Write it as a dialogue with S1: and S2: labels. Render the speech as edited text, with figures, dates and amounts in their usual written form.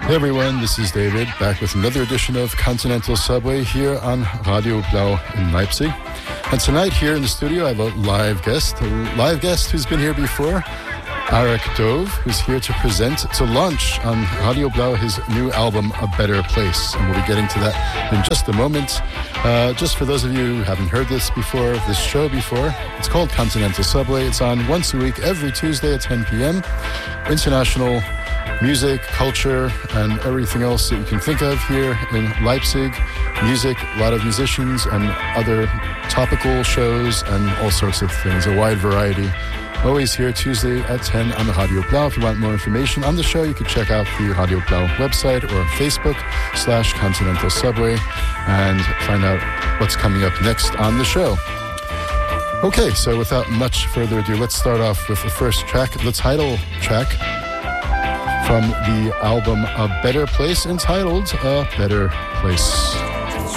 S1: Hey everyone, this is David, back with another edition of Continental Subway here on Radio Blau in Leipzig. And tonight here in the studio I have a live guest who's been here before, Arik Dov, who's here to launch on Radio Blau his new album, A Better Place. And we'll be getting to that in just a moment. Just for those of you who haven't heard this show before, it's called Continental Subway. It's on once a week, every Tuesday at 10 p.m. International music, culture, and everything else that you can think of here in Leipzig. Music, a lot of musicians, and other topical shows, and all sorts of things, a wide variety. Always here Tuesday at 10 on the Radio Blau. If you want more information on the show, you can check out the Radio Blau website or Facebook/Continental Subway and find out what's coming up next on the show. Okay, so without much further ado, let's start off with the first track, the title track from the album A Better Place, entitled A Better Place.